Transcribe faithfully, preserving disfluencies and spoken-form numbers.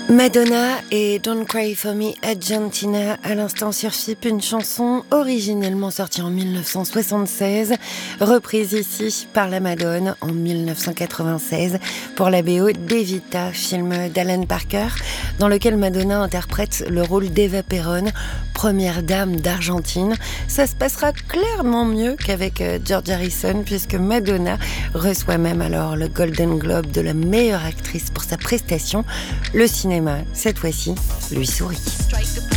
Madonna et Don't Cry For Me Argentina, à l'instant sur F I P, une chanson originellement sortie en mille neuf cent soixante-seize, reprise ici par la Madone en mille neuf cent quatre-vingt-seize pour la B O d'Evita, film d'Alan Parker, dans lequel Madonna interprète le rôle d'Eva Perón, première dame d'Argentine. Ça se passera clairement mieux qu'avec George Harrison, puisque Madonna reçoit même alors le Golden Globe de la meilleure actrice pour sa prestation. Le cinéma, cette fois-ci, lui sourit.